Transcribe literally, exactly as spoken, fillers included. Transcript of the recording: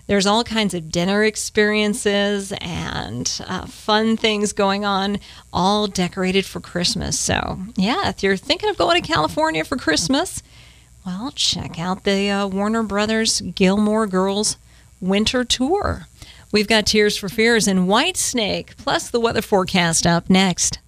There's all kinds of dinner experiences and uh, fun things going on, all decorated for Christmas. So, yeah, if you're thinking of going to California for Christmas, well, check out the uh, Warner Brothers Gilmore Girls Winter Tour. We've got Tears for Fears and Whitesnake, plus the weather forecast up next.